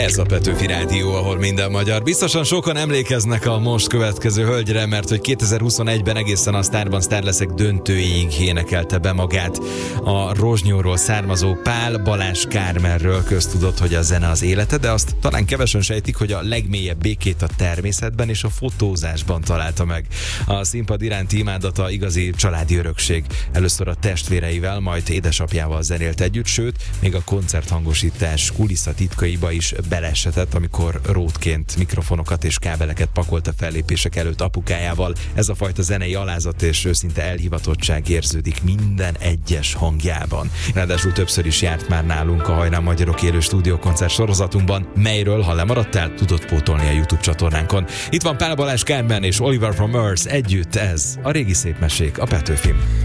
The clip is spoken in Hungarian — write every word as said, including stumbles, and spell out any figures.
Ez a Petőfi Rádió, ahol minden magyar. Biztosan sokan emlékeznek a most következő hölgyre, mert hogy kétezer-huszonegyben egészen a Sztárban Sztár leszek döntőig énekelte be magát. A Rozsnyóról származó Pál Balázs Kármenről köztudott, hogy a zene az élete, de azt talán kevesen sejtik, hogy a legmélyebb békét a természetben és a fotózásban találta meg. A színpad iránti imádata igazi családi örökség. Először a testvéreivel, majd édesapjával zenélt együtt, sőt, még a koncerthangosítás kulisszatitkaiba is beleesetett, amikor rótként mikrofonokat és kábeleket pakolt a fellépések előtt apukájával. Ez a fajta zenei alázat és őszinte elhivatottság érződik minden egyes hangjában. Ráadásul többször is járt már nálunk a Hajnal Magyarok élő stúdiókoncert sorozatunkban, melyről, ha lemaradtál, tudod pótolni a YouTube csatornánkon. Itt van Pál Balázs Kármen és Oliver from Earth együtt, ez a régi szép mesék a Petőfin.